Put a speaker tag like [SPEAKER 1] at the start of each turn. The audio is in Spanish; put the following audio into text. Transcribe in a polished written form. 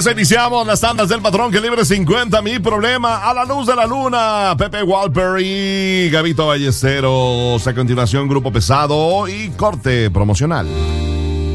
[SPEAKER 1] eso iniciamos las tandas del patrón que libre 50, mi problema, a la luz de la luna. Pepe Walper y Gabito Ballesteros. A continuación, Grupo Pesado y corte promocional.